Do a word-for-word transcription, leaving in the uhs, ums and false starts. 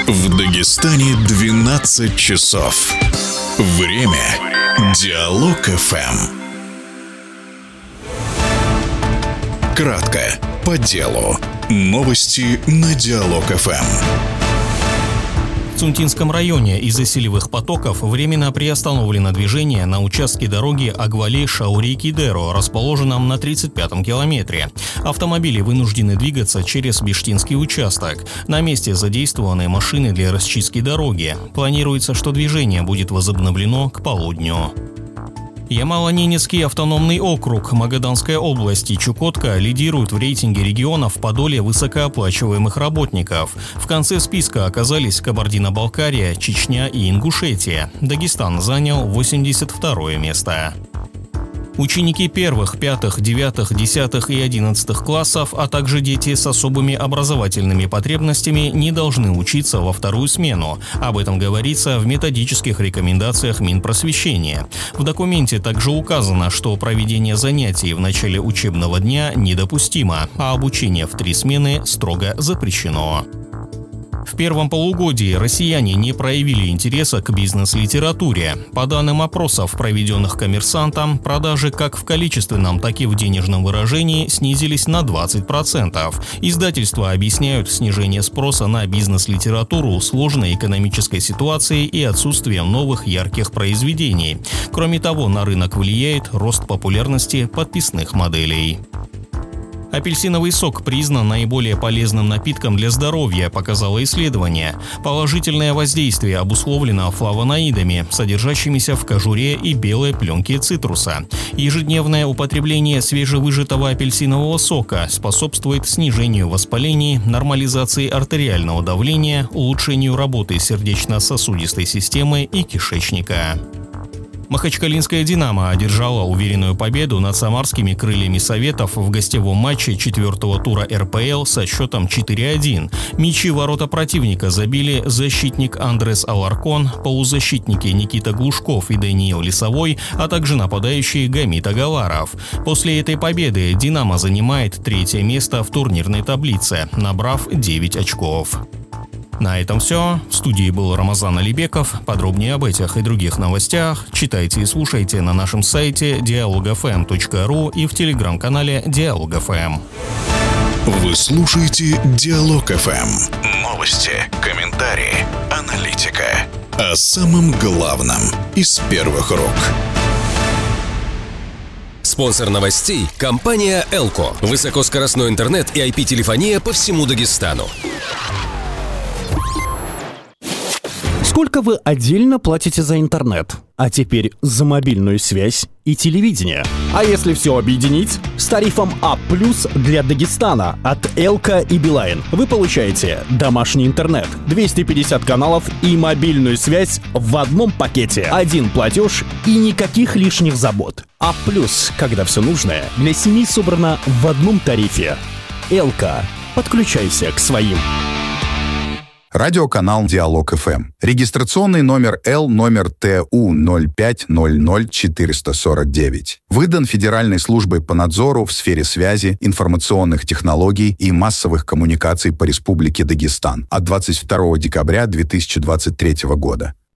В Дагестане двенадцать часов. Время Диалог эф эм. Кратко, по делу. Новости на Диалог эф эм. В Цунтинском районе из-за селевых потоков временно приостановлено движение на участке дороги Агвали-Шаури-Кидеро, расположенном на тридцать пятом километре. Автомобили вынуждены двигаться через Биштинский участок. На месте задействованы машины для расчистки дороги. Планируется, что движение будет возобновлено к полудню. Ямало-Ненецкий автономный округ Магаданской области Чукотка лидирует в рейтинге регионов по доле высокооплачиваемых работников. В конце списка оказались Кабардино-Балкария, Чечня и Ингушетия. Дагестан занял восемьдесят второе место. Ученики первых, пятых, девятых, десятых и одиннадцатых классов, а также дети с особыми образовательными потребностями не должны учиться во вторую смену. Об этом говорится в методических рекомендациях Минпросвещения. В документе также указано, что проведение занятий в начале учебного дня недопустимо, а обучение в три смены строго запрещено. В первом полугодии россияне не проявили интереса к бизнес-литературе. По данным опросов, проведенных «Коммерсантом», продажи как в количественном, так и в денежном выражении снизились на двадцать процентов. Издательства объясняют снижение спроса на бизнес-литературу сложной экономической ситуацией и отсутствием новых ярких произведений. Кроме того, на рынок влияет рост популярности подписных моделей. Апельсиновый сок признан наиболее полезным напитком для здоровья, показало исследование. Положительное воздействие обусловлено флавоноидами, содержащимися в кожуре и белой пленке цитруса. Ежедневное употребление свежевыжатого апельсинового сока способствует снижению воспалений, нормализации артериального давления, улучшению работы сердечно-сосудистой системы и кишечника. Махачкалинская «Динамо» одержала уверенную победу над самарскими «Крыльями Советов» в гостевом матче четвертого тура эр пэ эл со счетом четыре один. Мячи ворота противника забили защитник Андрес Аларкон, полузащитники Никита Глушков и Даниил Лисовой, а также нападающий Гамит Агаларов. После этой победы «Динамо» занимает третье место в турнирной таблице, набрав девять очков. На этом все. В студии был Рамазан Алибеков. Подробнее об этих и других новостях читайте и слушайте на нашем сайте диалог эф эм точка ру и в телеграм-канале Диалог эф эм. Вы слушаете Диалог эф эм. Новости, комментарии, аналитика. О самом главном из первых рук. Спонсор новостей – компания «Элко». Высокоскоростной интернет и ай пи-телефония по всему Дагестану. Сколько вы отдельно платите за интернет? А теперь за мобильную связь и телевидение. А если все объединить? С тарифом А плюс для Дагестана от Элка и Билайн вы получаете домашний интернет, двести пятьдесят каналов и мобильную связь в одном пакете. Один платеж и никаких лишних забот. А плюс, когда все нужное для семьи собрано в одном тарифе. Элка. Подключайся к своим. Радиоканал Диалог эф эм. Регистрационный номер Л номер Т У ноль пять ноль ноль четыре сорок девять. Выдан Федеральной службой по надзору в сфере связи, информационных технологий и массовых коммуникаций по Республике Дагестан от двадцать второго декабря две тысячи двадцать третьего года.